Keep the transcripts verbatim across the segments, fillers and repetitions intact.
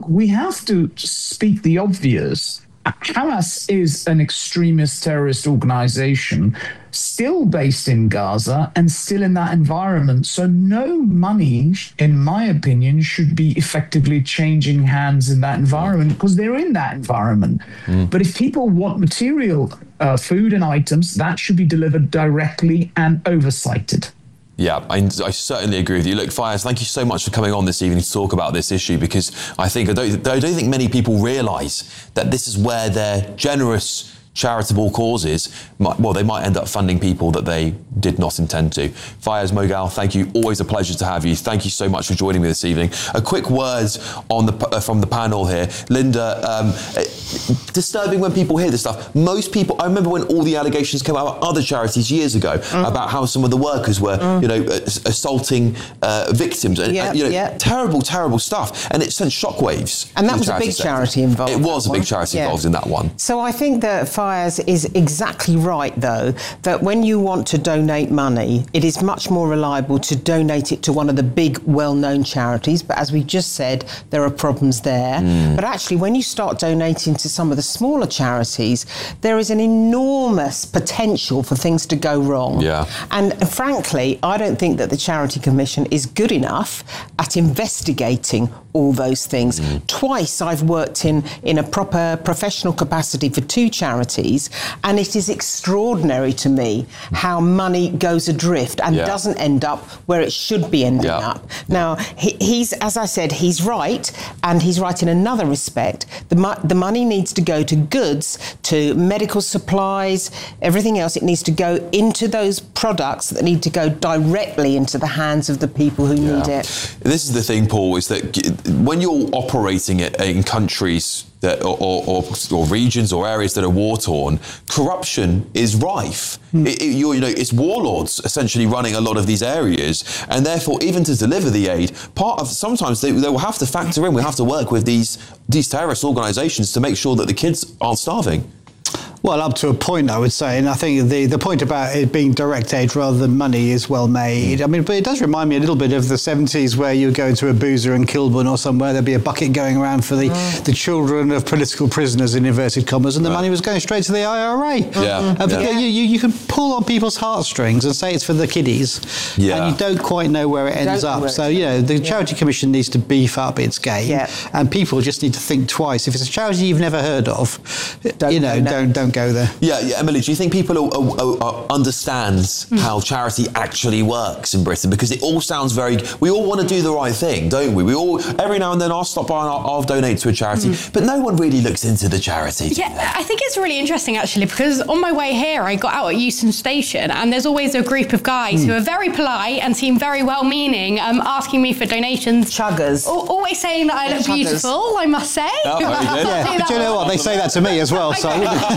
we have to speak the obvious. Hamas is an extremist terrorist organization still based in Gaza and still in that environment. So no money, in my opinion, should be effectively changing hands in that environment because they're in that environment. Mm. But if people want material, uh, food and items, that should be delivered directly and oversighted. Yeah, I, I certainly agree with you. Look, Fayez, thank you so much for coming on this evening to talk about this issue, because I think I don't, I don't think many people realise that this is where their generous charitable causes, might, well, they might end up funding people that they did not intend to. Fayez Moghal, thank you. Always a pleasure to have you. Thank you so much for joining me this evening. A quick word on the, uh, from the panel here. Linda, um, disturbing when people hear this stuff. Most people, I remember when all the allegations came out about other charities years ago, mm. about how some of the workers were, mm. you know, assaulting uh, victims. And, yep, and, you know, yep. terrible, terrible stuff. And it sent shockwaves. And that was a big sector. charity involved. It was a big charity yeah. involved in that one. So I think that Fayez is exactly right, though, that when you want to donate money, it is much more reliable to donate it to one of the big, well-known charities. But as we just said, there are problems there. Mm. But actually, when you start donating to some of the smaller charities, there is an enormous potential for things to go wrong. Yeah. And frankly, I don't think that the Charity Commission is good enough at investigating all those things. Mm. Twice I've worked in, in a proper professional capacity for two charities, and it is extraordinary to me how money goes adrift and yeah. doesn't end up where it should be ending yeah. up. Now, he, he's, as I said, he's right, and he's right in another respect. The, mo- the money needs to go to goods, to medical supplies, everything else. It needs to go into those products that need to go directly into the hands of the people who yeah. need it. This is the thing, Paul, is that when you're operating it in countries that, or, or, or regions or areas that are war-torn, corruption is rife. Mm. It, it, you're, you know, it's warlords essentially running a lot of these areas, and therefore, even to deliver the aid, part of sometimes they, they will have to factor in. We have to work with these these terrorist organisations to make sure that the kids aren't starving. Well, up to a point, I would say. And I think the, the point about it being direct aid rather than money is well made. I mean, but it does remind me a little bit of the seventies, where you go to a boozer in Kilburn or somewhere, there'd be a bucket going around for the, mm. the children of political prisoners, in inverted commas, and the right. money was going straight to the I R A. Yeah. Uh, yeah. You, you, you can pull on people's heartstrings and say it's for the kiddies, yeah. and you don't quite know where it ends up. So, you know, the yeah. Charity Commission needs to beef up its game, yeah. and people just need to think twice. If it's a charity you've never heard of, don't, you know, don't, don't go there. Yeah, yeah, Emily, do you think people are, are, are understands mm. how charity actually works in Britain? Because it all sounds very... We all want to do the right thing, don't we? We all... Every now and then I'll stop by and I'll, I'll donate to a charity, mm. but no one really looks into the charity. Yeah, I think it's really interesting, actually, because on my way here, I got out at Euston Station, and there's always a group of guys mm. who are very polite and seem very well-meaning, um, asking me for donations. Chuggers. Al- always saying that I look Chuggers. beautiful, I must say. Oh, very good. Yeah, but you know what? They say that to me as well, so...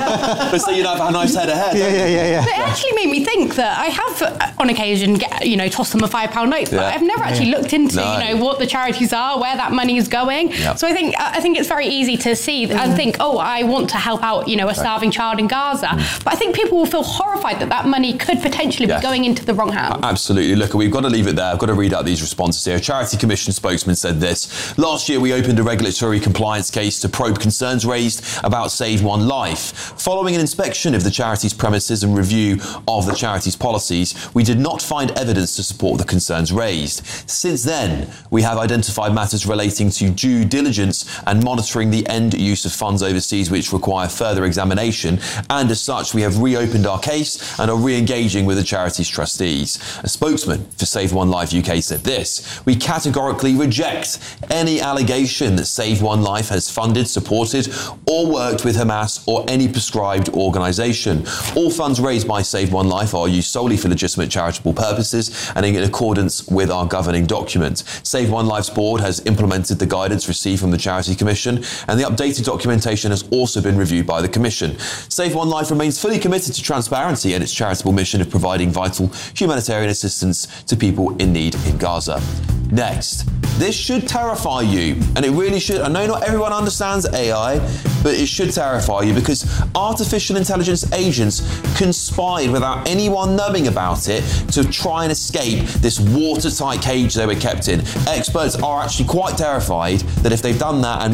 So you know, have a nice head of hair. Yeah, yeah, yeah, yeah. But it actually made me think that I have, on occasion, get, you know, tossed them a five pound note, but yeah. I've never actually yeah. looked into, no. you know, what the charities are, where that money is going. Yep. So I think I think it's very easy to see mm. and think, oh, I want to help out, you know, a starving child in Gaza. Mm. But I think people will feel horrified that that money could potentially yes. be going into the wrong hands. Absolutely. Look, we've got to leave it there. I've got to read out these responses here. A Charity Commission spokesman said this: last year we opened a regulatory compliance case to probe concerns raised about Save One Life. Following an inspection of the charity's premises and review of the charity's policies, we did not find evidence to support the concerns raised. Since then, we have identified matters relating to due diligence and monitoring the end use of funds overseas, which require further examination, and as such, we have reopened our case and are re-engaging with the charity's trustees. A spokesman for Save One Life U K said this: we categorically reject any allegation that Save One Life has funded, supported, or worked with Hamas or any prescribed organisation. All funds raised by Save One Life are used solely for legitimate charitable purposes and in accordance with our governing document. Save One Life's board has implemented the guidance received from the Charity Commission, and the updated documentation has also been reviewed by the Commission. Save One Life remains fully committed to transparency and its charitable mission of providing vital humanitarian assistance to people in need in Gaza. Next, this should terrify you, and it really should. I know not everyone understands A I, but it should terrify you, because artificial intelligence agents conspired without anyone knowing about it to try and escape this watertight cage they were kept in. Experts are actually quite terrified that if they've done that and